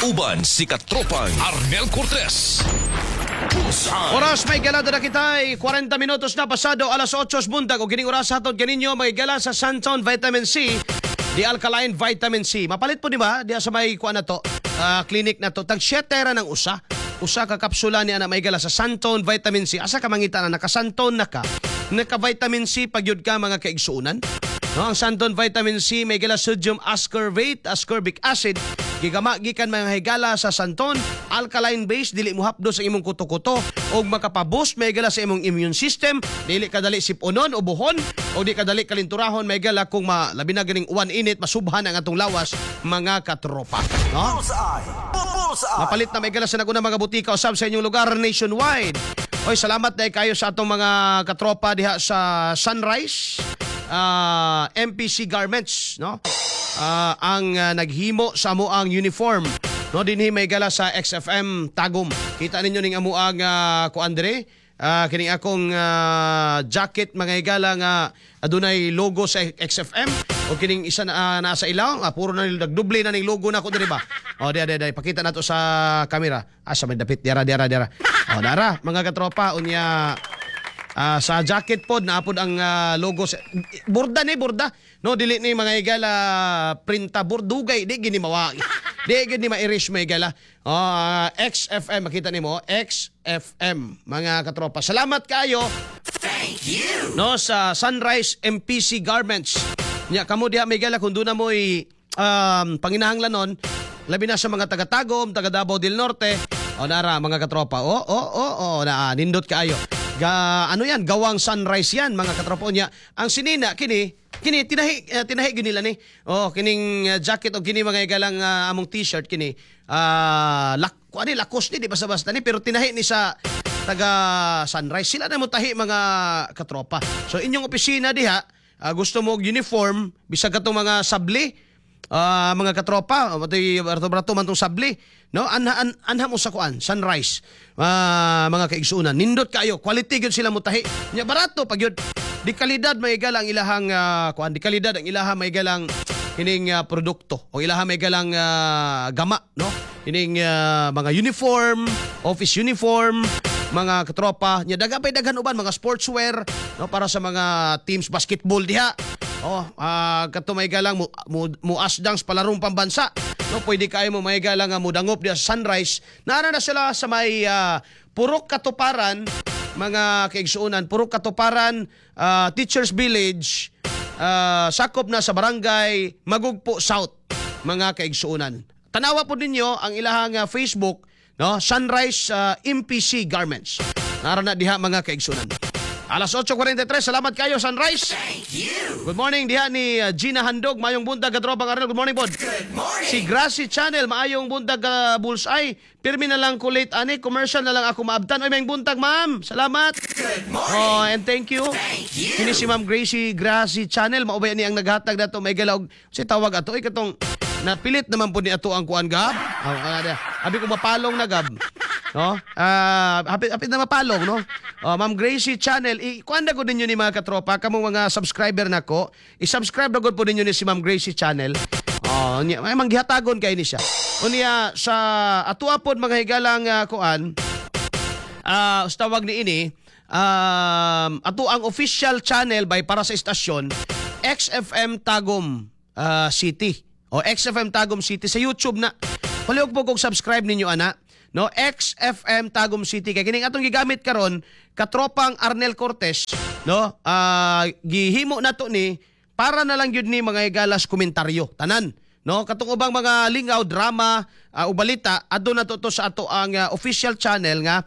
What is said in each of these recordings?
Uban si Katropang Arnel Cortez. Oras may galado na kitay 40 minutos na pasado alas 8 bundag o gining oras hatod ganinyo may gala sa Suntown Vitamin C di Alkaline Vitamin C. Mapalit po di ba? Di sa may kuan na to, clinic na to. Tag 7 ra ng usa ka kapsula niya na may gala sa Suntown Vitamin C. Asa ka mangita na naka-Suntown na ka, naka-vitamin C pagyud ka mga kaigsuunan. No, ang Suntown Vitamin C may gala sodium ascorbate, ascorbic acid, gigama gikan mga higala sa Suntown, alkaline base, dili mo hapdo sa imong kuto-kuto og makapaboost may gala sa imong immune system, dili kadali sipunon o buhon o di kadali kalinturahon may gala kung labi na ganing uwan init masubhan ang atong lawas mga katropa. No? Mapalit na may gala sa naguna mga butika usab sa inyong lugar nationwide. Oy, salamat dahil kayo sa atong mga katropa diha sa Sunrise MPC Garments, no? Ang naghimo sa amo ang uniform, no, dinhi may gala sa XFM Tagum. Kita ninyo ning amo ang kuandre, kining akong jacket mga higala nga adunay logo sa XFM o kining isa na nasa ilaw, puro na nagduble na ning logo na ko diri ba. O di pakita nato sa camera. Sa may dapit dira. O dara mga katropa unya. Sa jacket pod naapod ang logo sa borda no, dili ni mga igala printa bordugay di gini mawa di gini ma-erase mga igala. XFM makita nimo XFM mga katropa. Salamat kayo. Thank you. No, sa Sunrise MPC Garments. Nya kamo diha may igala kun duna moy panginahanglanon labi na sa mga taga-Tagum, taga Davao del Norte. O nara mga katropa. Na nindot kaayo. Ano yan, gawang Sunrise yan mga katropa niya. Ang sinina kini tinahi ginila ni. Kining jacket o kini mga igalang among t-shirt kini. Lakos ni di basta-basta ni pero tinahi ni sa taga Sunrise. Sila na mo tahi mga katropa. So inyong opisina diha, gusto mo og uniform bisag katong mga sabli, mga katropa, brato man tong sabli, no, anha mo sa kuan Sunrise, mga kaigsuunan nindot kayo, quality gyud sila mutahi nya barato pag yun di kalidad may galang ilahang kuan, di kalidad ang ilahang may galang kining produkto o ilahang may galang gama, no, kining mga uniform, office uniform mga katropa nya daghan uban mga sportswear, no, para sa mga teams basketball diha. Kato may galang mo asdang sa palarong pambansa. No, pwede kayo mo may galang mudangop diya sa Sunrise. Naana na sila sa may Purok Katuparan, mga kaigsuunan, Purok Katuparan, Teachers Village, sakop na sa barangay Magugpo South, mga kaigsuunan. Tanawa po ninyo ang ilahang Facebook, no, Sunrise MPC Garments. Naara na diha mga kaigsuunan. Alas 8:43, salamat kayo Sunrise. Thank you. Good morning diha ni Gina Handog, maayong buntag katropang Arnel. Good morning pod. Good morning. Si Grassy Channel, maayong buntag Bullseye. Pirmi na lang kulit ani, commercial na lang ako maabtan. Oy, maayong buntag ma'am. Salamat. Good morning. And thank you. Thank you. Kini si Ma'am Grassy Channel, maubay ni ang naghatag nato may galawg. Si tawag ato ay katong napilit naman po ni ato ang kuan gab. Abi ko mapalong na gab. No? Hapit na mapalong, no? Ma'am Gracie Channel, kuan na ko ninyo ni mga katropa, kamong mga subscriber nako, i-subscribe na po ninyo ni si Ma'am Gracie Channel. May manggihatagon kay ni siya. Unya sa atua pod mga higalang kuan, tawag ni ini, ato ang official channel by para sa istasyon, XFM Tagum City. XFM Tagum City sa YouTube na. Paliog po kung subscribe ninyo ana. No, XFM Tagum City kay kining atong gigamit karon katropang Arnel Cortez, no, gihimo nato ni para na lang gyud ni mga igalas komentaryo tanan, no, katong ubang mga lingaw drama o balita adto nato to sa ato ang official channel nga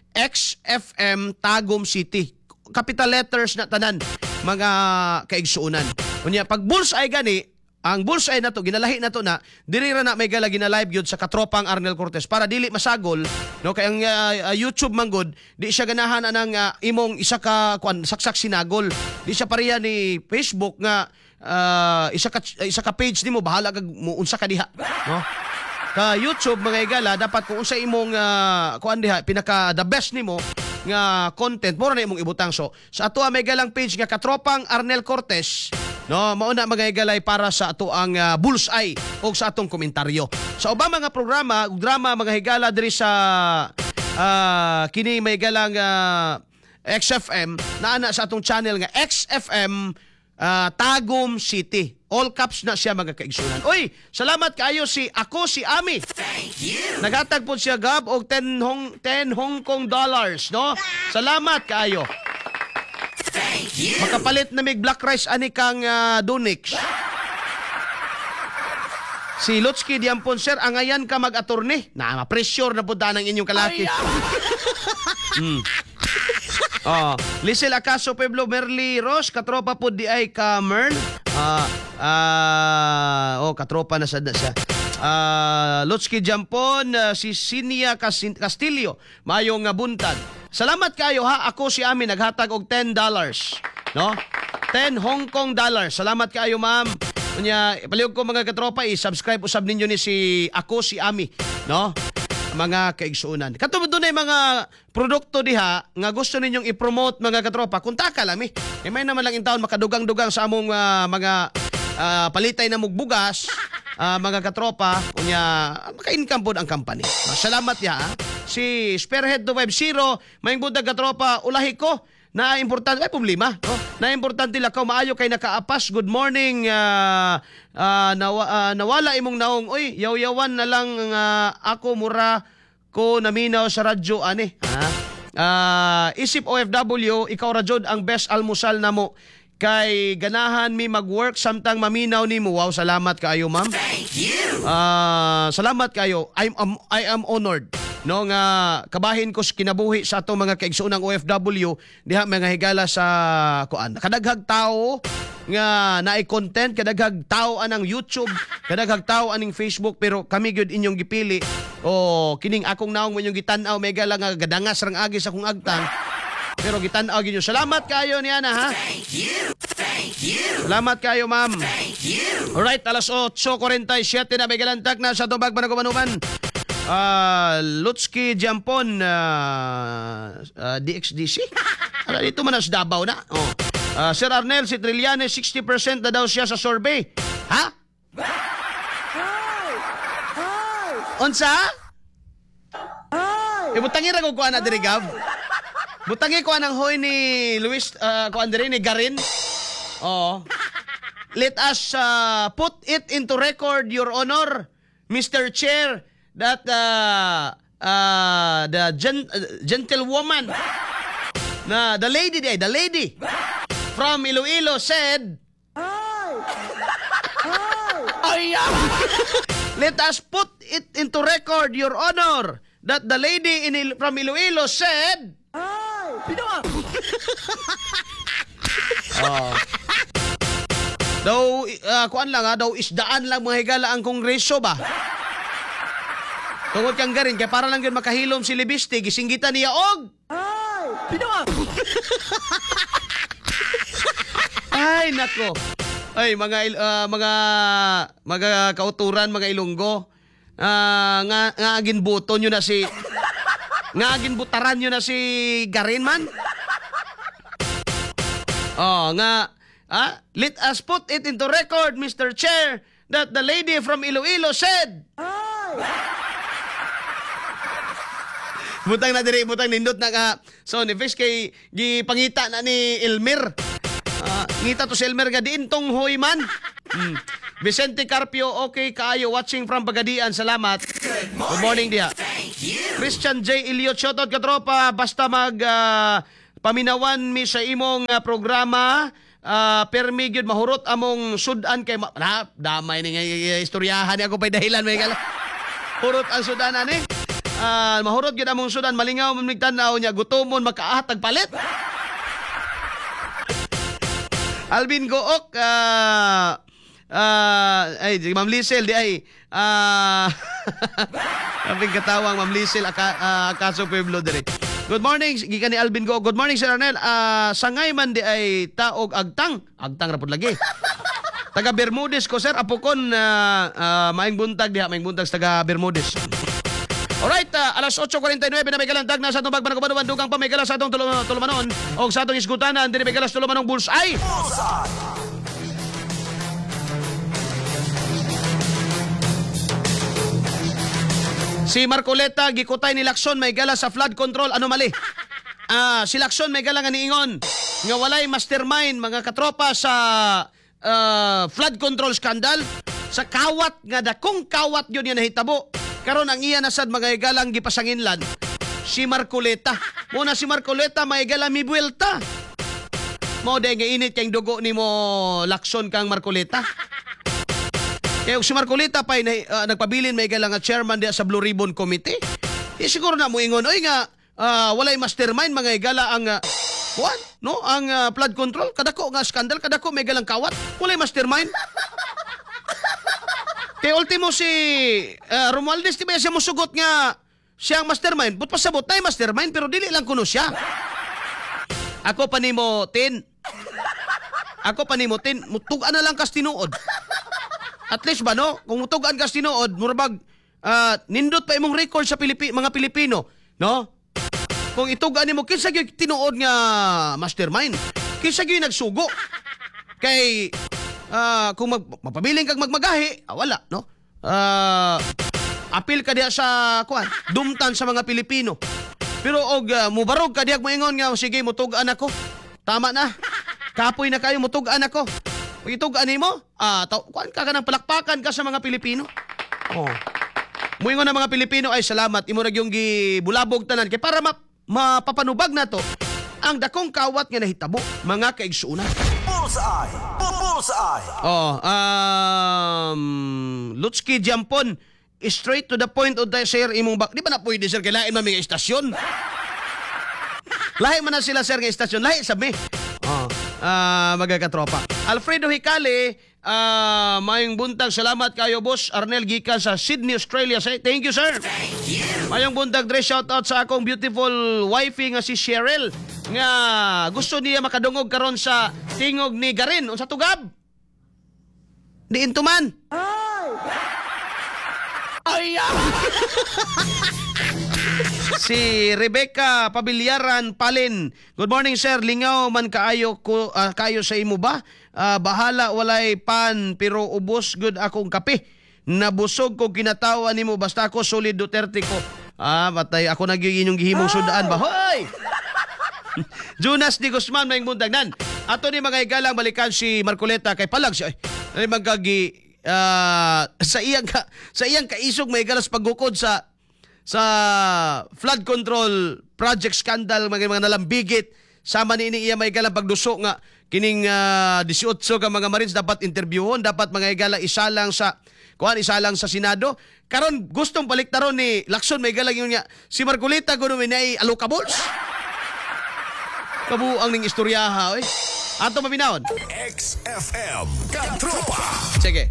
XFM Tagum City, capital letters na tanan mga kaigsuunan. Unya pag Bullseye gani, ang Bullseye na to, ginalahi na to na, diri ra na may gala ginalive yun sa katropang Arnel Cortez para dili masagol, no, kay ang YouTube manggod, di siya ganahan ng imong isa ka saksak sinagol. Di siya pareha ni Facebook nga isa ka page nimo bahala kag unsa ka diha, no? Ka YouTube mga igala dapat kung unsa imong kuan diha pinaka the best nimo nga content mo na imong ibutang. So sa ato may galang page nga katropang Arnel Cortez, No, mauna mga higalay para sa ato ang bullseye o sa atong komentaryo. Sa ubang mga programa, ug drama mga higala diri sa kini may galang XFM naana sa atong channel nga XFM Tagum City. All caps na siya mga kaigsunan. Uy, salamat kaayo si Ami. Thank you. Nagatag po siya gab og 10 Hong Kong dollars, no? Salamat kaayo. Thank you. Makapalit na mig black rice ani kang Dunix. Si Lutsky Diampon, sir, angayan ka mag-attorney. Na, ma-pressure na punta ng inyong kalaki. Lisel Acaso, Pueblo, Merly Ross, katropa po di ay ka Merl. Katropa na sad na siya. Lutsky Diampon, si Sinia Castillo, mayong buntag. Salamat kayo ha, ako si Ami naghatag og $10. No? 10 Hong Kong dollars. Salamat kayo, ma'am. Unya, palihog ko mga katropa, i-subscribe usab ninyo ni si Ami, no? Mga kaigsuunan. Katulad doon ay mga produkto diha nga gusto ninyong i-promote mga katropa, kunta ka lang may naman lang in taon makadugang-dugang sa among mga palitay na mugbugas, mga katropa, unya maka-income po ang company. Salamat ya. Si Spearhead 250, may budag katropa, ulahi ko na importante ay problema, no? Na importante lang maayo kay nakaapas. Good morning. Nawala imong naong. Uy, yaw-yawan na lang ako mura ko naminaw sa radyo ani. Isip OFW, ikaw ra jud ang best almusal namo. Kay ganahan mi mag-work samtang maminaw nimo. Wow, salamat kaayo, ma'am. Thank you. Salamat kayo. I am honored. No nga kabahin ko kinabuhi sa ato mga kaigsuunang OFW diha mga higala sa kuan. Kadaghag tao nga naay content, kadaghag tao anang YouTube, kadaghag tao aning Facebook, pero kami gyud inyong gipili o kining akong naong mo inyong gitan-aw mega lang nga gadangas rang agi sa akong agtang. Pero gitan-aw ginyo. Salamat kayo niya na ha. Thank you. Thank you. Salamat kayo, ma'am. Thank you. Alright, alas 8:47 na may galantak na sa tubag Banagumanuman. Lutsky Diampon, DXDC? Dito man sa Davao na. Sir Arnel, si Trillanes, 60% na daw siya sa survey. Ha? Unsa? Butangi ra ko kuan na diri gab. Butangi ko anang hoy ni Luis kuan diri ni Garin. Let us put it into record, Your Honor, Mr. Chair, that the gentlewoman, the lady from Iloilo said, let us put it into record, Your Honor, that the lady from Iloilo said, daw kuan lang daw isdaan lang mga higala ang kongreso ba? Tungod kang Garin kay para lang yun makahilom si Libiste, gisinggitan niya og ay nako. Ay mga kauturan, mga Ilonggo, nga agin buton nyo na si nga agin butaran nyo na si Garin man. Let us put it into record, Mr. Chair, that the lady from Iloilo said. Butang na diri, butang nindot na ka. So, ni Fish kay gipangita na ni Elmer. Ngita to si Elmer nga diin tong hoy man. Vicente Carpio, okay kaayo, watching from Pagadian. Salamat. Good morning diha. Thank you. Christian J. Iliot, shoutout ka tropa. Basta paminawan mi sa imong programa. Permi gyud mahurot among sudan kay damay ni istoryahan ako pay dahilan may gala. Hurot ang sudan ani. Mahurot gyud among sudan, malingaw man migtan-aw niya, gutomon makaahatag palit. Alvin Gook, ay Ma'am Lisel di ay kaping katawang Ma'am Lisel Acaso Pueblo dire. Good morning, gikan ni Alvin Gook. Good morning, Sir Arnel. Sangay man di ay taog agtang ra pud lagi. Taga Bermudez ko, sir, apokon maing buntag diha, maing buntag taga Bermudez. Alright, alas 8:49 na may galandag na sa atong Banagumanuman, dugang pa may galas sa atong tulumanon o sa atong isgutanan, din may galas tulumanong bullseye. Si Marcoleta gikutay ni Lacson may gala sa flood control anomaly. Si Lacson may gala nga niingon nga walay mastermind mga katropa sa flood control scandal sa kawat nga dakong kawat yun nga nahitabo. Karon ang iya nasad mga galang gipasanginlan si Marcoleta. Muna si Marcoleta may gala mi buwelta. Mo de nga init kang dugo nimo Lacson kang Marcoleta. Kaya si Marcoleta pa nagpabilin may galang nga chairman diya sa Blue Ribbon Committee. Siguro na mo ingon oy nga walay mastermind mga igala ang ang flood control kadako nga scandal kadako may galang kawat walay mastermind. Kay ultimo si Romualdez di ba siya mosugot nga siyang mastermind but pasabot na mastermind pero dili lang kuno siya. Ako pa nimo tin mutugan na lang kas tinuod. At least ba no kung mutugan kas tinuod murabag nindot pa imong record sa mga Pilipino no. Kung itugan nimo kinsa gyud tinuod nga mastermind, kinsa gyud nagsugo. Kay kung mapabiling kag magmagahi, wala no. Apil ka diha sa dumtan sa mga Pilipino. Pero og mubarog ka diha moingon nga sige mutugan ako. Tama na. Kapoy na kayo mutugan ako. Pag itugan nimo, kuan ka nang palakpakan ka sa mga Pilipino. Oh. Moingon na mga Pilipino ay salamat imo ra gyung gibulabog tanan kay para mapapanubag na to ang dakong kawat nga nahitabo mga kaigsuuna. Bullseye! Bullseye! Lutski Jampon, straight to the point of sir imong di ba na pwede sir kailain man mga istasyon? Lahi man na sila sir nga istasyon, lahi sabi. Magakatropa. Alfredo Hicale, mayong buntag salamat kayo boss Arnel gikan sa Sydney, Australia. Thank you sir. Thank you! Mayong buntag dress shout out sa akong beautiful wifey nga si Cheryl nga gusto niya makadungog karon sa tingog ni Garin unsa tugab? Diin tuman. Ay! Si Rebecca Pabilyaran Palin. Good morning sir. Lingaw man kaayo sa imo ba? Bahala walay pan pero ubos good akong kape. Nabusog ko kinatawa nimo basta ako solid Duterte ko. Matay ako nagying inyong gihimong sudaan ba? Hoy! Jonas Di Guzman may mundagnan. Ato ni mga igalang balikan si Marcoleta kay palag siya. Ay magkagi sa iyang kaisog may galas paggukod sa flood control project scandal mga nalambigit sama ni iya may galang pagduso nga kining 18 ka mga Marines dapat interviewon dapat mga igala isalang sa Senado karon gustong baliktaron ni Lacson may galang yun nga si Marcoleta kuno may alokables kabuang ning istoryaha oy ato maminawon XFM Katropa! sige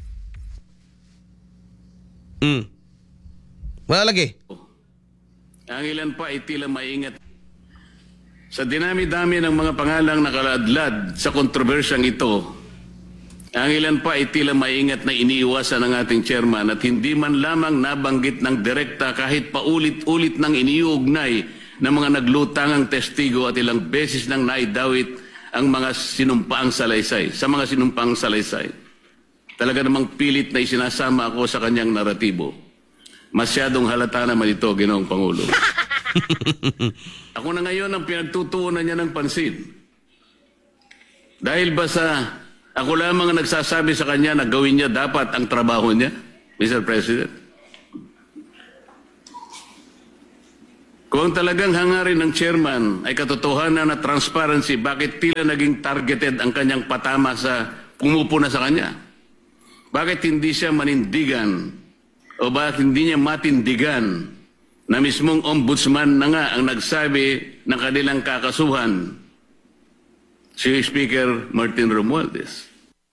wala lagi. Ang ilan pa ay tila maingat. Sa dinami-dami ng mga pangalang nakaladlad sa kontrobersyang ito, ang ilan pa ay tila maingat na iniiwasan ng ating chairman at hindi man lamang nabanggit ng direkta kahit paulit-ulit nang iniuugnay ng mga naglutangang testigo at ilang beses nang naidawit ang mga sinumpaang salaysay, sa mga sinumpaang salaysay. Talaga namang pilit na isinasama ako sa kanyang naratibo. Masyadong halata naman ito, Ginoong Pangulo. Ako na ngayon ang pinagtutuunan niya ng pansin. Dahil ba sa ako lamang ang nagsasabi sa kanya na gawin niya dapat ang trabaho niya, Mr. President? Kung talagang hangarin ng chairman ay katotohanan na transparency, bakit tila naging targeted ang kanyang patama sa pumupuna sa kanya? Bakit hindi siya manindigan o bakit hindi niya matindigan na mismong ombudsman na nga ang nagsabi ng kanilang kakasuhan, si Speaker Martin Romualdez?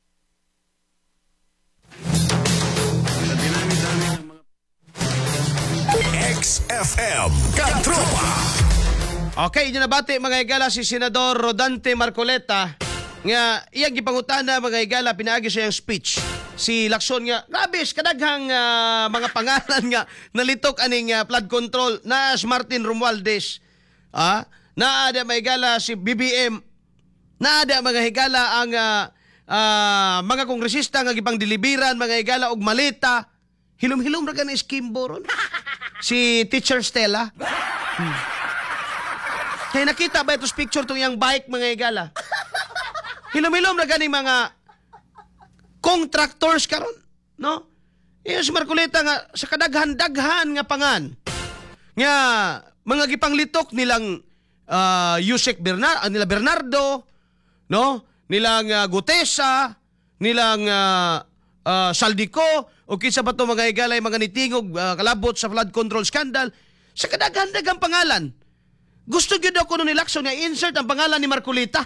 XFM Katropa! Okay, yun nabati mga igala si Senador Rodante Marcoleta nga iyang gipangutana mga igala pinaagi sa iyang speech. Si Lacson nga, grabis, kadaghang mga pangalan nga nalitok aning flood control na si Martin Romualdez. Naada mga higala si BBM. Naada mga higala ang mga kongresista nga gipang dilibiran, mga higala og malita. Hilom-hilom ra ka na iskimbo ron. Si Teacher Stella. Kaya nakita ba itos picture itong iyang bike, mga igala? Hilom-hilom na gani mga contractors karon, no? Iyo si Marcoleta nga sa kadaghan-daghan nga pangan nga mga gipanglitok nilang Yusek nila Bernardo, no? Nilang Gutesa, nilang Saldico, o kinsa ba to mga igalay mga nitingog kalabot sa flood control scandal sa kadaghan-daghang pangalan. Gusto gyud ako no ni Lacson nga insert ang pangalan ni Marcoleta.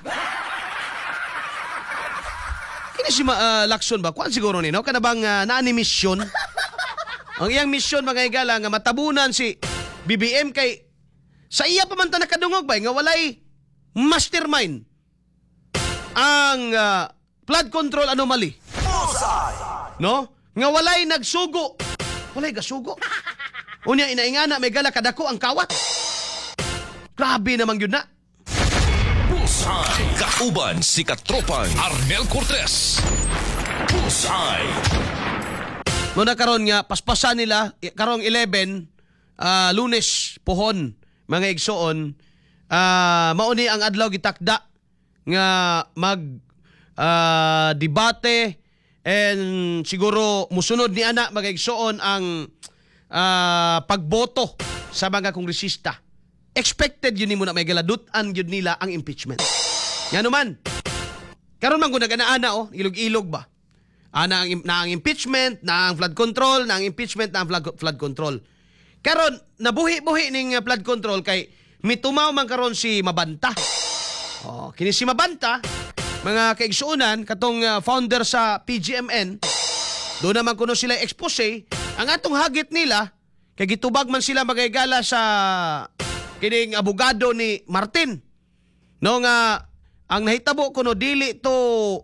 Kini si Lacson ba? Kuan siguro ni, no? Kana bang naa ni mission? Ang iyang mission mga igala nga matabunan si BBM kay sa iya pa man ta nakadungog ba nga walay mastermind ang flood control anomaly. No? Nga walay nagsugo. Walay gasugo. Unya inaingana may gala kadako ang kawat. Grabe naman yun na. Bullseye. Kauban si Katropang Arnel Cortez. Bullseye. Muna karon nga paspasan nila karong 11 Lunes pohon mga igsoon mauni ang adlaw gitakda nga mag debate and siguro musunod ni ana mga igsoon ang pagboto sa mga kongresista. Expected yun ni mo na may galadutan yun nila ang impeachment. Yan naman. Karon man kung naganaana ilog-ilog ba? Na ang impeachment, na ang flood control, na ang impeachment, na ang flood control. Karon nabuhi-buhi ning flood control kay mitumaw man karon si Mabanta. Kini si Mabanta, mga kaigsuunan, katong founder sa PGMN, doon naman kuno sila expose, ang atong hagit nila, kay gitubag man sila magayagala sa kining abogado ni Martin. No nga, ang nahitabo kuno dili to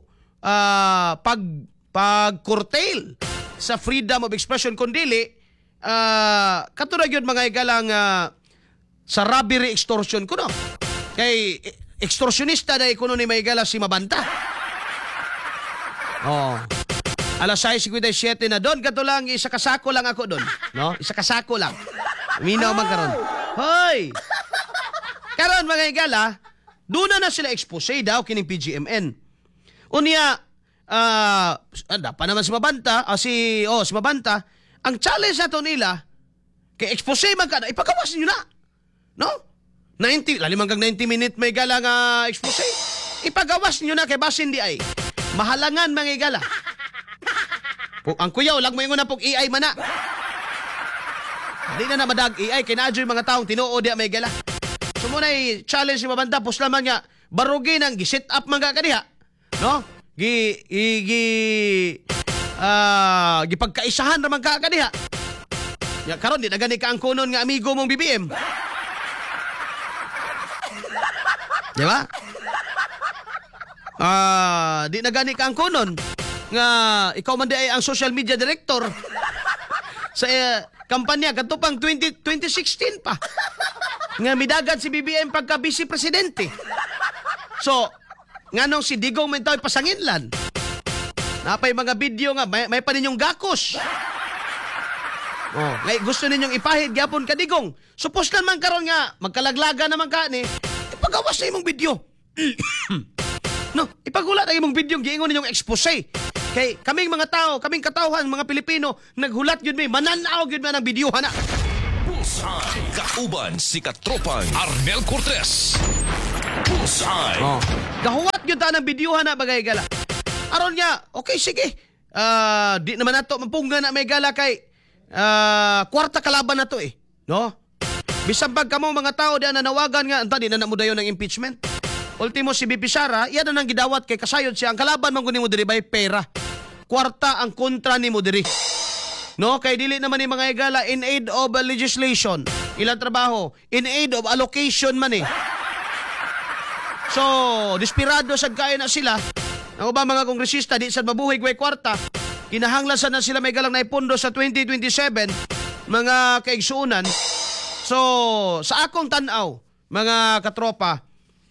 pag-curtail sa freedom of expression kundili katulad yun mga igalang sa robbery extortion kuno. Kay extortionista na kuno ni Maygala si Mabanta. Alas 6:57 na doon kato lang isa kasako lang ako doon, no? Isa kasako lang. Minaw man karon. Hoy. Karon mga igala, doon na sila expose daw kining PGMN. Unya pa naman si Mabanta, si Mabanta, ang challenge nato nila kay expose man kada ipagawas niyo na. No? 90 hanggang 90 minute may gala nga expose. Ipagawas niyo na kay basin di ay mahalangan mga igala. Ang kuyaw lag mo ingon na pog AI man na. Di na madag AI kay naadyo mga taong tinuod di may gala. So muna challenge si Mabanta pus lamang nga barugin ang gi-set up man ka kaniha. No? Gipagkaisahan naman ka kaniha. Ya karon di na gani ka ang kunon nga amigo mong BBM. Di ba? Di na gani ka ang kunon nga ikaw man di ay ang social media director sa kampanya kadto pang 2016 pa. Nga midagan si BBM pagka vice presidente. So, nganong si Digong Mentaw pasanginlan. Napay mga video nga may pa ninyong gakos. Ngay gusto ninyong ipahid gyapon ka Digong. Supos man karon nga magkalaglaga naman ka ni ipagawas sa imong video. No, ipaghulat ang imong video giingon ninyong expose. Kay kaming mga tao, kaming katawhan mga Pilipino naghulat gyud mananaw gyud man ang videohan na. Bullseye. Kauban si Katropang Arnel Cortez. Bullseye. Gahuwat yun ta ng videohan na bagay gala. Aron nga, okay sige. Di naman nato mapungga na may gala kay kwarta kalaban na to no? Bisan pag kamo mga tao di nanawagan nga anta di na namudayon ng impeachment. Ultimo si BP Sara, iya na nang gidawat kay kasayod siya ang kalaban man kunin mo diri bay pera. Kwarta ang kontra ni mo diri. No, kay dili naman ni mga igala in aid of legislation. Ilang trabaho in aid of allocation man So, desperado sad kay na sila. Ang ubang mga kongresista di sad mabuhay way kwarta. Kinahanglan na sila may galang na ipondo sa 2027 mga kaigsuunan. So, sa akong tanaw, mga katropa,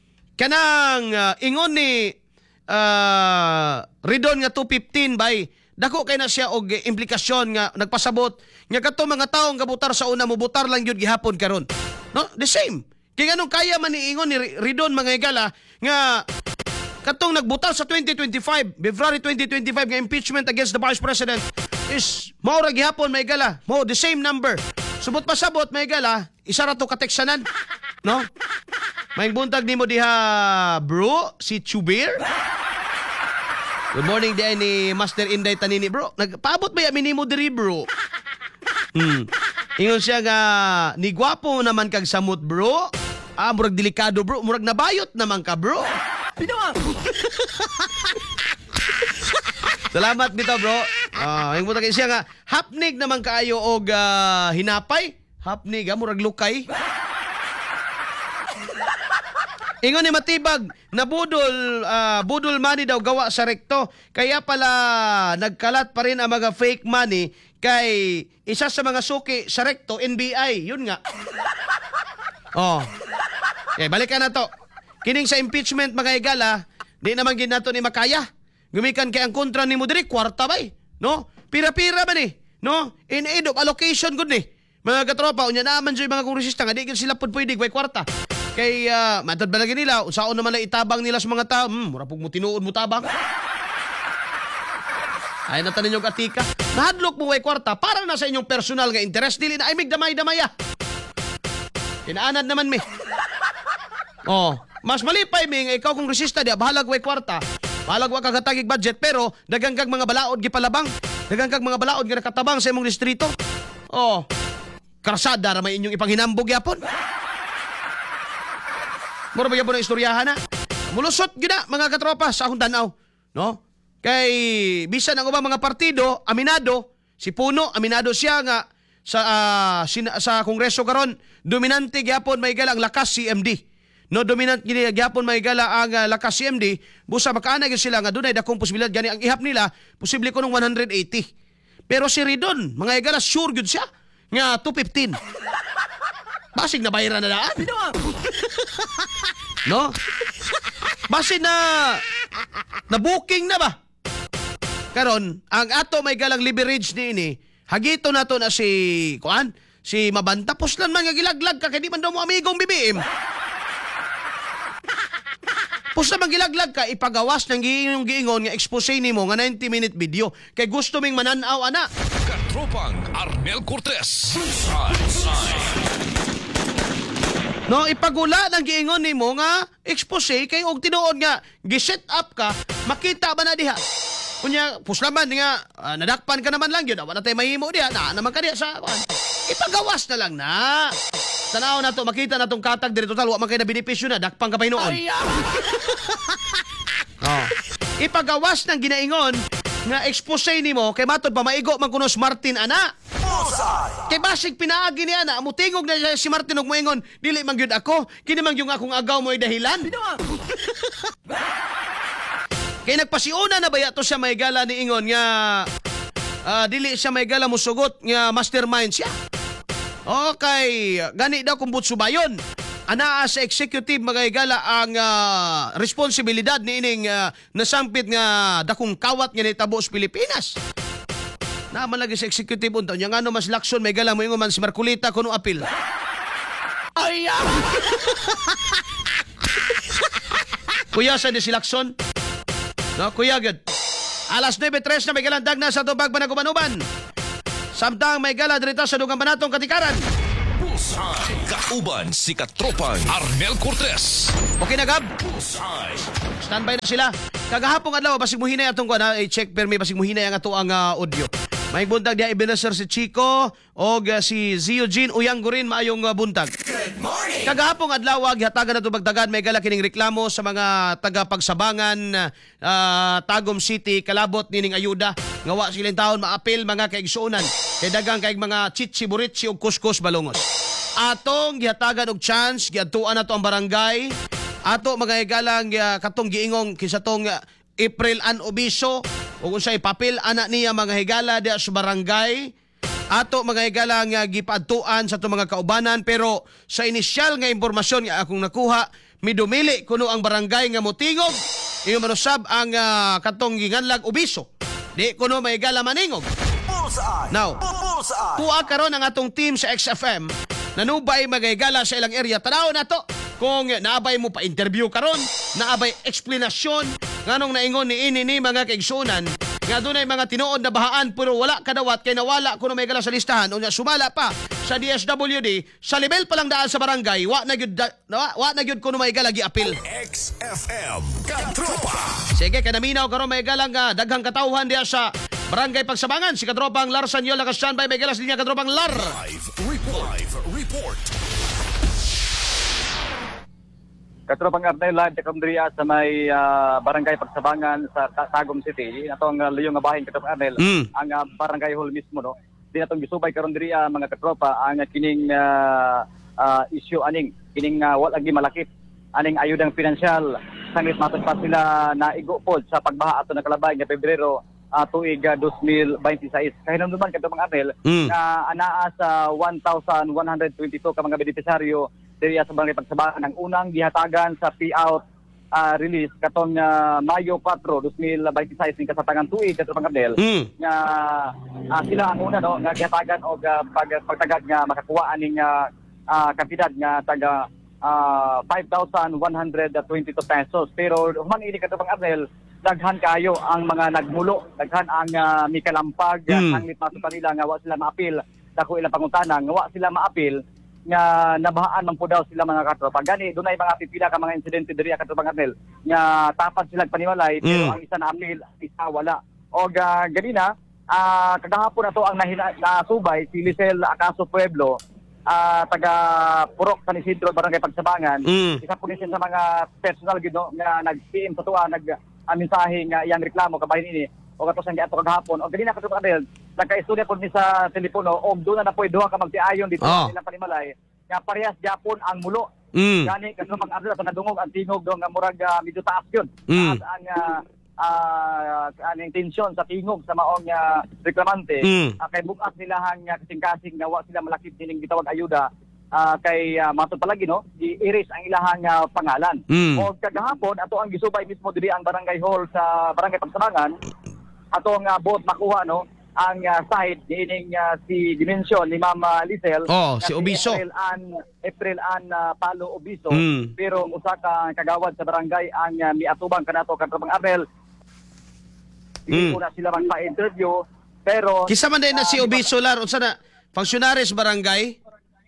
kanang ingon ni Ridon nga 215 by dako kay na siya og implikasyon nga nagpasabot nga kadto mga tawo nga butar sa una mo butar lang gyud gihapon karon. No? The same. Kay nganong kaya man niingon ni Ridon mga higala nga katong nagbutar sa 2025, February 2025 nga impeachment against the Vice President is maura gihapon may gala. Mo the same number. Subot pasabot may gala, isa ra to kateksanan, no? Maing buntag nimo diha, bro, si Chubir. Good morning di ni Master Inday Tanini, bro. Nagpaabot ba yamin nimo diri, bro? Ingon siya nga ni gwapo naman kag samot, bro. Murag delikado, bro. Murag nabayot naman ka, bro. Salamat bitaw, bro. Yung buta kay siya nga hapnig naman kaayo og hinapay. Hapnig, murag lukay. Ingon ni matibag budol money daw gawa sa rekto. Kaya pala nagkalat pa rin ang mga fake money kay isa sa mga suki sa rekto NBI. Yun nga. Okay, balikan na to. Kining sa impeachment mga higala, di naman ginato ni makaya. Gumikan kay ang kontra ni mo diri kwarta bay, no? Pira-pira ba ni, no? In aid of allocation gud ni. Mga katropa unya naman joy mga kongresista nga di gyud sila pud pwede way kwarta. Kay matod ba lagi nila unsaon naman na itabang nila sa mga tao? Mura pug mo tinuod mo tabang. Ay natan ninyo katika. Nahadlok mo way kwarta para na sa inyong personal nga interest dili na ay migdamay-damaya. Inaanad naman mi. Mas malipay mi nga ikaw kongresista di bahalag way kwarta. Bahalag wa kagatagig budget pero daghang kag mga balaod gipalabang. Daghang kag mga balaod nga nakatabang sa imong distrito. Karsada ra may inyong ipanghinambog yapon. Mura ba yapon ang istoryahan na? Mulusot gyud na mga katropa sa akong tanaw, no? Kay bisan ang ubang mga partido aminado, si Puno aminado siya nga sa kongreso karon dominante gyapon may gala ang lakas CMD. No dominant gini gyapon may gala ang lakas CMD, busa makaana gyud sila nga dunay dakong posibilidad gani ang ihap nila posible kunong 180. Pero si Ridon, mga igala sure gyud siya nga 215. Basig na bayaran na daan. No? Basig na booking na ba? Karon, ang ato may galang leverage ni ini, hagito nato na si Mabanta puslan man nga gilaglag ka kay di man daw mo amigong BBM. Pusta magilaglag ka, ipagawas ng giingon nga expose nimo nga 90-minute video kay gusto ming mananaw ana. Katropang Arnel Cortez. No, ipagula ng giingon nimo nga expose kay og tinuod nga gi-set up ka, makita ba na diha? Kunya puslaman nga nadakpan ka naman lang gyud, wala tay mahimo diha, na naman ka diha sa ipagawas na lang na. Tanaw na to, makita na tong katag diri total wa man kay na benepisyo na dakpang ka pa hinuon. Ipagawas ng ginaingon nga expose nimo kay matod pa maigo man kuno si Martin ana. Kay basig pinaagi ni ana, mutingog na si Martin og moingon, dili man gyud ako, kini man yung akong agaw mo'y dahilan. Kay nagpasiuna na baya to siya may gala ni ingon nga dili siya may gala musugot nga mastermind siya. Okay, gani daw kung butsubayon. Ana sa executive mga higala ang responsibilidad ni ining nasampit nga dakong kawat nga nitabo sa Pilipinas. Naman lagi sa executive unta nya ngano mas lakson may gala mo ingon man si Marcolita kuno apil. Ay! Kuya sa di si Lakson. No, kuya gud. Alas 9:03 na may galandag na sa tubag Banaguban-uban. Samtang may gala dito sa dugang banatong katikaran. Bullseye. Kauban si Katropang Arnel Cortez. Okay na, Gab? Bullseye. Standby na sila. Kagahapong adlaw basig mo hinay atong kuan i-check permi basig mo hinay ang ato ang audio. May buntag dia Ebenezer si Chico og si Zio Jean Uyanggurin maayong buntag. Kagahapong adlaw gihatagan nato bagdagan may gala kining reklamo sa mga taga-pagsabangan Tagum City kalabot nining ayuda nga wa silang taon maapil mga kaigsuonan kay dagang kay mga chitsi-buritsi og kuskus balongos. Atong gihatagan og chance giadtuan nato ang barangay ato mga igalang katong giingong kinsa tong April an obiso ug unsay papel ana niya mga higala diha sa barangay ato mga higala nga gipadtuan sa ato mga kaubanan pero sa inisyal nga impormasyon nga akong nakuha midumili kuno ang barangay nga motingog iyo manusab ang katong ginganlag obiso Di kuno may gala maningog. Bullseye. Now, Bullseye. tuwa karon ang atong team sa XFM nanubay magigala sa ilang area. Tanaw na to kung naabay mo pa interview karon, naabay explanation nganong naingon ni ini ni mga kaigsunan nga dunay mga tinuod na bahaan pero wala kadawat kay nawala kuno may gala sa listahan unya sumala pa sa DSWD sa level pa lang daan sa barangay wa na gyud kuno may gala giapil. XFM Katropa. Sige, kanaminaw karon may galang daghang katawhan diya sa Barangay Pagsabangan. Si Katropang Lar Sanyol naka-standby. May galas linya Katropang Lar. Live report. Katropang Arnel, live tekam diriya sa may Barangay Pagsabangan sa Tagum City. Atong luyong nga bahin Katropang Arnel, ang barangay hall mismo no. Di natong gisubay karon diriya mga katropa ang kining issue aning kining wala lagi malakip aning ayudang pinansyal sangit matod pa sila naigo pod sa pagbaha ato nakalabay nga Pebrero tuig 2026. Kahinumduman Katropang Arnel na anaa sa 1,122 ka mga benepisaryo diriya sa Barangay Pagsabangan ang unang gihatagan sa payout release katong Mayo 4, 2026 ning kasatangan tuig Katropang Arnel nga sila ang una no nga gihatagan og pagtagad nga makakuha aning kantidad nga taga 5,122 pesos. Pero human ini Katropang Arnel, daghan kayo ang mga nagmulo, daghan ang mikalampag, ang litmaso pa nila nga wa sila maapil, dako ilang pangutana nga wa sila maapil nga nabahaan man po daw sila mga katropa. Gani dunay mga pipila ka mga insidente diri Katropang Arnel nga tapad sila panimalay pero ang isa naapil, isa wala. Og ganina kagahapon na to ang nasubay si Lisel Acaso Pueblo, taga Purok San Isidro Barangay Pagsabangan. Isa po niya sa mga personal gid no nga nag-PM sa tuwa mensahe nga iyang reklamo kabahin ini o katos ang giato kagahapon o ganina Katropang Arnel nagka-istorya po ni sa telepono o doon na po duha ka magtiayon dito sa ilang panimalay nga parehas gyapon ang mulo. Gani Katropang Arnel sa nadungog ang tingog do nga murag medyo taas yun. Taas ang intensyon sa tingog sa maong reklamante kay bukas nila hang kasing-kasing nga wa sila malakip dining gitawag ayuda kay matod palagi no i-erase ang ilahang pangalan. O kagahapon ato ang gisubay mismo diri ang barangay hall sa Barangay Pagsabangan ato ang bot makuha no ang side niining si Dimension ni Ma'am Lisel si Obiso April Palo Obiso pero usa ka kagawad sa barangay ang miatubang kanato Katropang Arnel. Hindi na sila magpa-interview pero kisa man din na si Obiso Lar unsa na functionaries barangay.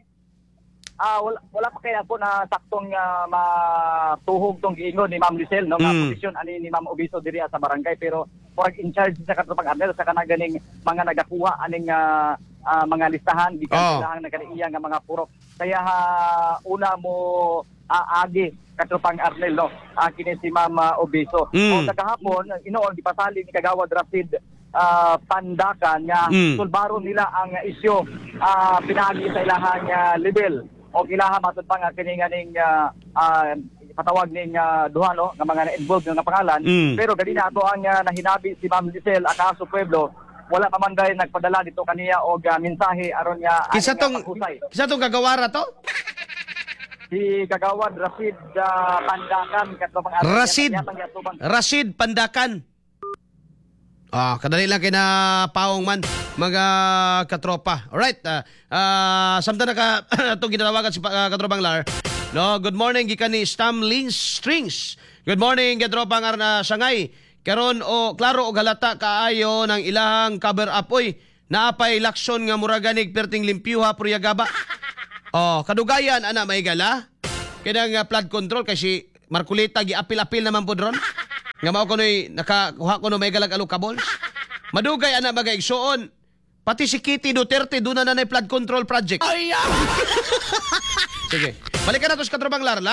Wala pa kaya po na saktong matuhog tong giingon ni Ma'am Lisel no nga posisyon ani ni Ma'am Obiso diri sa barangay pero porag in charge sa Katropang Arnel sa kanaganing mga nagakuha aning mga listahan gikan silang nagkaniya nga mga purok kaya una mo agi Katropang Arnel no kini si Ma'am Obiso o kagahapon inoon gipasali ni Kagawad Rasid Pandakan nga sulbaro nila ang isyu pinagi sa ilahang level o ilaha matod pa nga kininganing patawag ning duha no nga mga na-involved nga pangalan pero gali na ato ang nahinabi si Ma'am Lisel Acaso Pueblo wala pa man dahil nagpadala dito kaniya og mensahe aron nga kisa tong gagawara to si Kagawad Rasid Pandakan Katropang Arnel Rasid Pandakan. Kadali lang kay na paong man mga katropa. Alright. Samtang naka itong ginatawagan si Katropang Lar. No, good morning gikan ni Stamlin Strings. Good morning Katropang Arna Sangay. Karon klaro og halata kaayo ng ilahang cover up oy. Naapay lakson nga muraganig perting limpyuha pruyagaba. Kadugayan ana may gala. Kinang flood control kasi Markulita giapil-apil naman po dron. Nga mao kunoy nakakuha kuno may galag alukabol. Madugay ana bagay igsuon. Pati si Kitty Duterte doon na flood control project. Ay! Sige. Balikan na to sa Katropang Lar.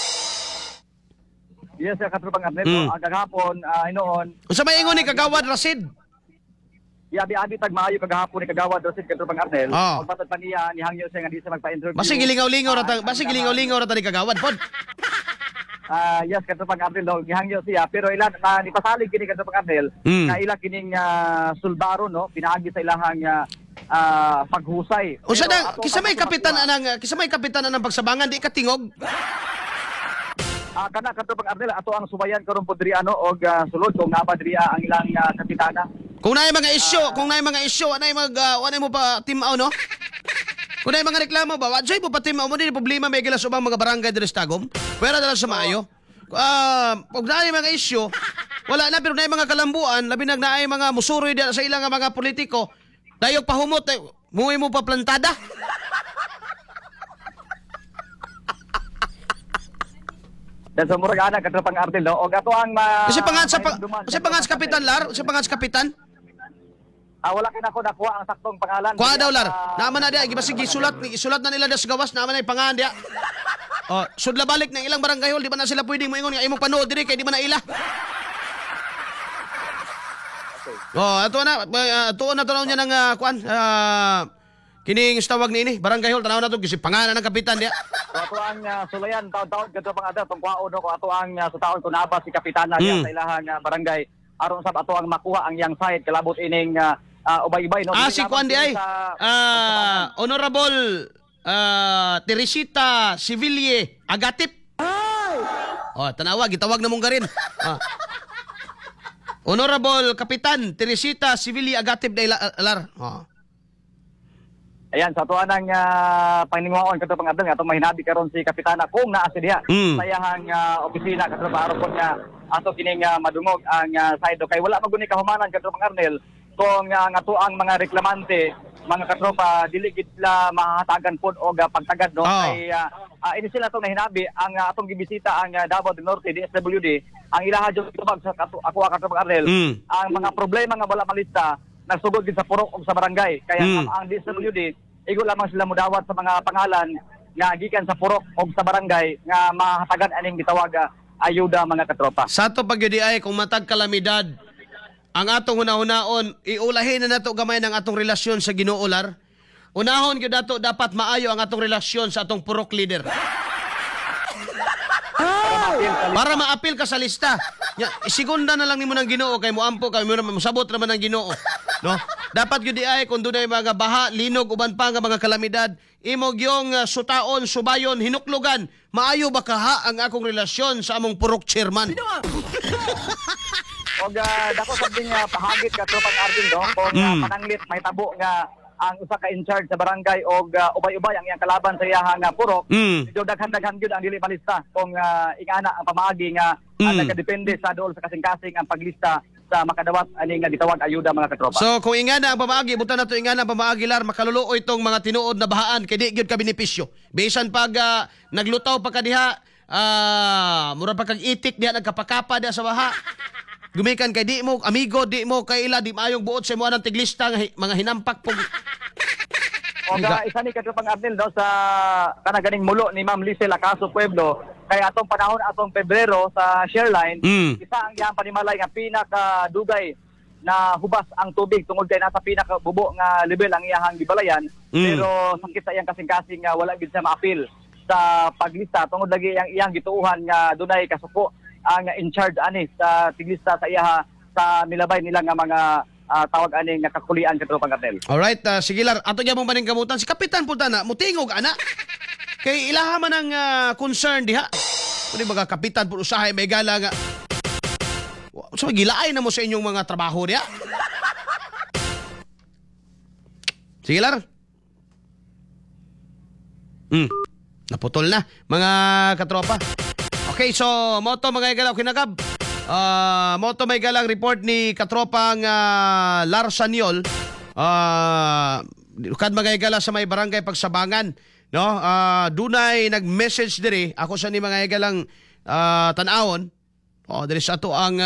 Yes, Katropang Arnel. Kagahapon, inoon. Unsa may ingon ni Kagawad Rasid? Abi tag maayo kagahapon ni Kagawad Rasid Katropang Arnel. Pagpatad pa niya ni hangyo siya nga di sa magpa-interview. Basig gilingaw-lingaw ra ta ni Kagawad pod. Yes, Katropang Arnel, gihangyo siya pero ilan nipasalig kini Katropang Arnel na ila kining sulbaro no pinaagi sa ilahang paghusay. Usa na kisa may kapitan anang Pagsabangan di ka tingog. Kana Katropang Arnel ato ang subayan karon po diri og sulod kung napa diri ang ilang kapitana Kung naay mga isyu, anay mo pa timaw, no? Kung naay mga reklamo ba, wadjay mo pa timaw mo din problema may gilas ubang mga barangay diri sa Tagum. Pwera dala sa maayo. Pag naay mga isyu, wala na pero naay mga kalambuan, labi naay mga musuroy diya sa ilang mga politiko, dayog pahumot, muwi mo pa plantada. Dan sa murag ana katropang Arnel no og ato ang Kasi pangat sa kapitan Lar, sa pangat sa kapitan. wala kay nako nakuha ang saktong pangalan. Kuha daw Lar. Naman na dia gibasig isulat na nila das gawas naman ay pangalan dia. Oh, sudla balik ng ilang barangay hall, di ba na sila pwedeng moingon nga imong panood diri kay di man na ila. Oh, ato na tanaw niya ng kuan kining tawag ni ini barangay hall tanaw na to kasi pangalan ng kapitan dia. So ato ang sulayan taon-taon katropang Arnel tong kuhaon no ko ato ang sutaon ko naaba si kapitana diya sa ilahang barangay aron sab ato ang makuha ang yang side kalabot ining ubay-ubay no. Si kuan di ay Honorable Teresita Sivilie Agatip. Oh, tanawa gitawag na mong garin. Honorable Kapitan Teresita Sivilie Agatip day Lar. Oh. Ayan, sa tuwa ng paninguhaon katropang Arnel nga itong mahinabi karon si kapitana kung naa si diha sa iyahang opisina katropang aron po nga ato kining madungog ang side kay wala maguni kahumanan katropang Arnel kung nga ato ang mga reklamante mga katropa dili gid sila mahatagan pod og pagtagad no kay ini sila tong nahinabi ang atong gibisita ang Davao del Norte DSWD ang ilaha jud tubag sa ako katropang Arnel ang mga problema nga wala malista nagsugod gid sa purok o sa barangay kaya ang DSWD igo lamang sila mudawat sa mga pangalan nga gikan sa purok o sa barangay nga mahatagan aning gitawag ayuda mga katropa. Sa to pagyudi ay kung matag kalamidad ang atong una-unaon iulahin na nato gamay ng atong relasyon sa Ginoo Lar. Unahon gyud dato dapat maayo ang atong relasyon sa atong purok leader. Para maapil ka sa lista. Isigunda na lang nimo ng Ginoo kay moampo kay mosabot naman ng Ginoo. No? Dapat gyud ay kung dunay mga baha, linog uban pa nga mga kalamidad, imog yung sutaon, subayon, hinuklugan. Maayo ba kaha ang akong relasyon sa among purok chairman? Og dako sabing pahagit katropang Arnel no kung pananglit may tabo nga ang usa ka in charge sa barangay og ubay-ubay ang iyang kalaban sa iyahang purok. Medyo daghan-daghan gyud ang dili palista kung ingana ang pamaagi nga nagdepende sa dool sa kasing-kasing ang paglista sa makadawat ani nga gitawag ayuda mga katropa. So kung ingana ang pamaagi buta nato ingana ang pamaagi Lar makaluluoy tong mga tinuod na bahaan kay di gyud ka benepisyo. Bisan pag naglutaw pa ka diha mura pa kag itik diha nagkapakapa diha sa baha. Gumikan kay di mo amigo di mo kay ila di maayong buot sa mga tiglista mga hinampak pug. Og isa ni katropang Arnel no sa kana ganing mulo ni Ma'am Lizel Acaso Pueblo kay atong panahon atong Pebrero sa Shareline isa ang iyang panimalay nga pinakadugay na hubas ang tubig tungod kay nasa pinakabubo nga level ang iyahang gibalayan pero sakit sa iyang kasing-kasing nga wala gid sa maapil sa paglista tungod lagi iyang gituuhan nga dunay kasuko ang in charge ani sa tiglista sa iyaha sa milabay nila nga mga tawag ani nga kakulian katropang Arnel. Alright, sige Lar, ato gyapon paningkamutan si Kapitan punta na mutingog ana. Kay ilaha man ang concern diha. Kundi mga kapitan pud usahay may gala nga. So gilaay na mo sa inyong mga trabaho diha. Sige Lar. Naputol na mga katropa. Okay, so moto mga igalaw kinakab. Moto may galang report ni katropang Lar Sanyol. Kad mga igala sa may barangay Pagsabangan, no? Dunay nag-message diri ako sa ni mga igalang tan-awon. Diri sa ato ang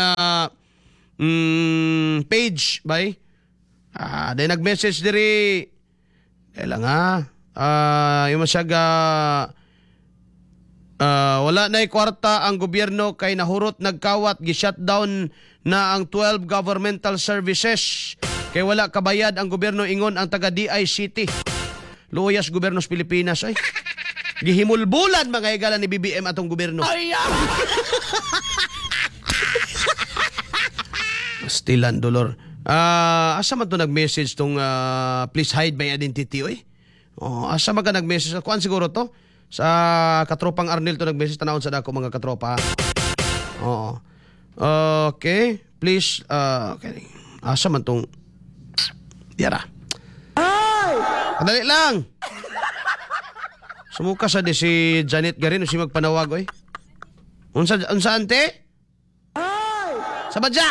page bay. Dahil nag-message diri lang yung masyaga wala na'y kwarta ang gobyerno kay nahurot nagkawat gi-shutdown na ang 12 governmental services kay wala kabayad ang gobyerno ingon ang taga DICT. Luyas gobyernos Pilipinas ay gihimulbulan mga higala ni BBM atong gobyerno. Stilan dolor. Asa man to nag-message tong please hide my identity oy. Asa man ka nag-message? Kuan siguro to? Sa katropang Arnel to nag-message tanawon sa dako mga katropa. Oo. Okay, please okay. Asa man tong Diara. Kadali lang. Sumuka sa di si Janet Garin o si magpanawag oy. Unsa ante? Sa badya.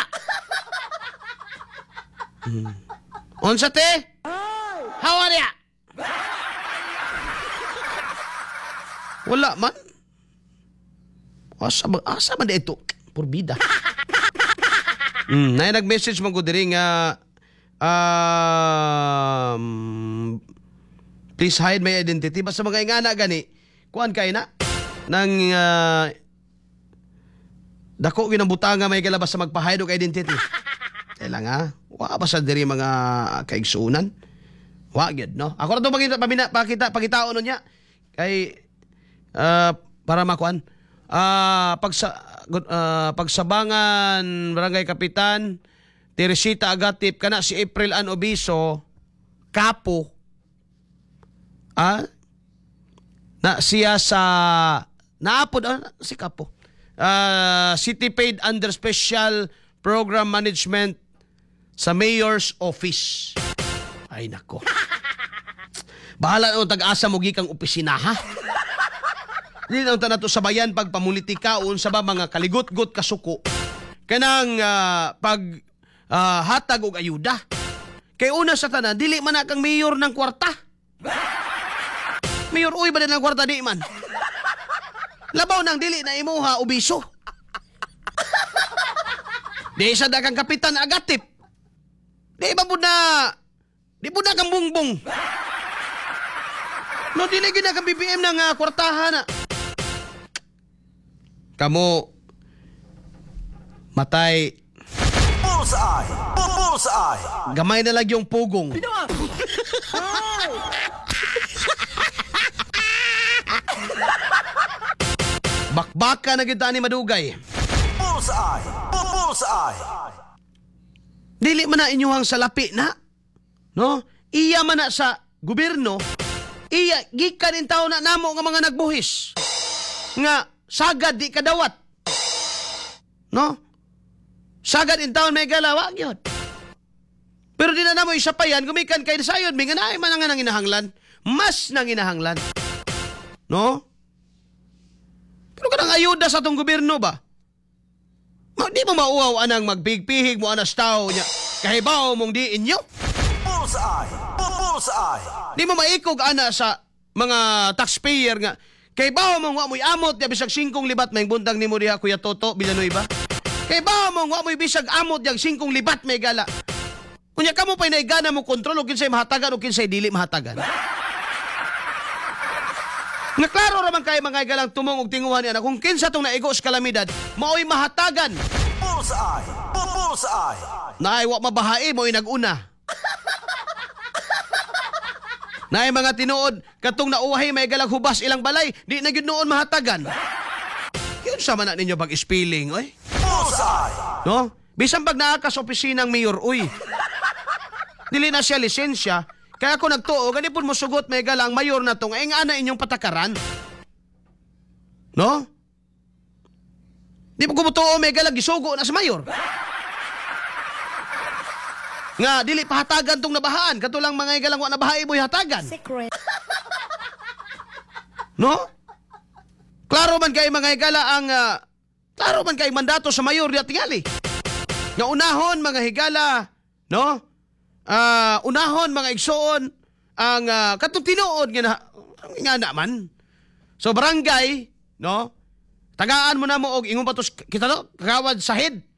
Unsa te? How are ya? Wala man. Asa man ito? Purbida. Na nag-message man ko diri nga please hide my identity. Basta mga ingana gani, kuan kay na nang dako ginambutanga may galabas sa magpa-hide og identity. Kailang ha, wa ba sa diri mga kaigsuunan? Wa gyud no. Ako ra to pakitaon niya kay para makuan. Pagsabangan Barangay Kapitan Teresita Agatip kana si April Ann Obiso kapo na siya sa naapod si kapo City Paid Under Special Program Management sa Mayor's Office. Ay nako. Bahala no tag-asa mo gikang opisina ha. Dili na nato sa bayan pagpamulitika unsa ba mga kaligot-got kasuko kanang hatag og ayuda. Kay una sa tanan dili man na kang mayor ng kwarta. Mayor uy ba din ng kwarta di man. Labaw nang dili na imuha Obiso. Di sa dagang Kapitan Agatip. Di ba na kang bungbong. No dili gyud na kang BBM ng kwartahan na. Kamu matay. Bullseye! Bullseye! Gamay na lang yung pugong. Bakbaka na kita ni Madugay. Bullseye! Bullseye! Dili man na inyuhang salapi na. No? Iya man na sa gobyerno. Iya, gikan in tao na namo nga mga nagbuhis. Nga, sagad di kadawat. No? Sagad in taon may galawa, yun. Pero di na namo isa pa yan, gumikan kay sayon, may nga na ay man nga nang inahanglan. Mas nang inahanglan. No? Pero kanang ayuda sa tong gobyerno ba? Di mo mauaw anang magbigpihig mo anas tao niya. Kahibaw mong di inyo. Bullseye! Bullseye! Di mo maikog ana sa mga taxpayer nga. Kay bawo mong wa mo'y amot ya bisag 5 libat may buntag nimo diha Kuya Toto Villanueva. Kay bawo mong wa mo'y bisag amot yang 5 libat may gala. Unya kamo pay naigana mo kontrol og kinsay mahatagan og kinsay dili mahatagan. Nga klaro ra man kay mga galang tumong og tinguhan niya kung kinsa tong naigo sa kalamidad mao'y mahatagan. Bullseye! Bullseye! Naay wa mabahae mo'y naguna. Naay mga tinuod katong nauwahay may galang hubas ilang balay di na gyud noon mahatagan. Yun sa man na ninyo pag-spilling oy. Bullseye! No? Bisan pag naa ka sa opisinang mayor uy. Dili na siya lisensya. Kaya ako nagtuo gani pud mo sugot may galang mayor na to nga ana inyong patakaran. No? Di mo kumutuo may galang gisugo na sa mayor. Nga dili pahatagan tong nabahaan katulang mga galang wa nabahae mo'y hatagan. Secret. No? Klaro man kay mga higala ang klaro man kay mandato sa mayor diha tingali. Nga unahon mga higala, no? Unahon mga igsoon ang katong tinuod nga naman. So barangay, no? Tagaan mo na mo og ingon patos kita no, kagawad sa head.